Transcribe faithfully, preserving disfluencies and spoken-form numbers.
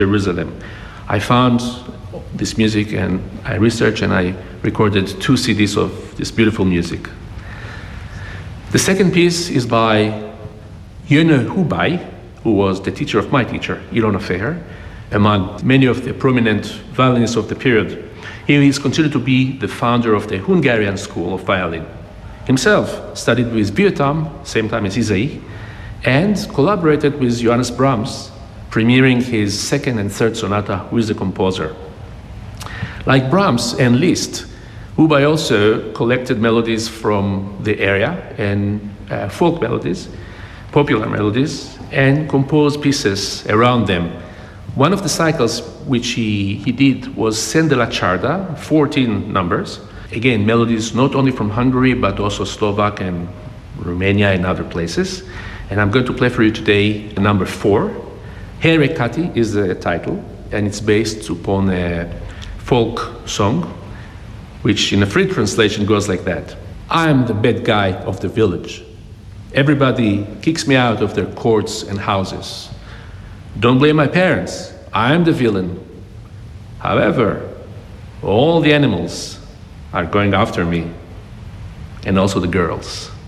Jerusalem. I found this music and I researched and I recorded two C Ds of this beautiful music. The second piece is by Yone Hubai, who was the teacher of my teacher, Ilona Feher, among many of the prominent violinists of the period. He is considered to be the founder of the Hungarian school of violin. Himself studied with Wietam, same time as Izai, and collaborated with Johannes Brahms, premiering his second and third sonata with the composer. Like Brahms and Liszt, Hubai also collected melodies from the area and uh, folk melodies, popular melodies, and composed pieces around them. One of the cycles which he, he did was Sendela Charda, fourteen numbers. Again, melodies not only from Hungary, but also Slovak and Romania and other places. And I'm going to play for you today number four. Herekati is the title, and it's based upon a folk song, which in a free translation goes like that. I'm the bad guy of the village. Everybody kicks me out of their courts and houses. Don't blame my parents. I'm the villain. However, all the animals are going after me, and also the girls.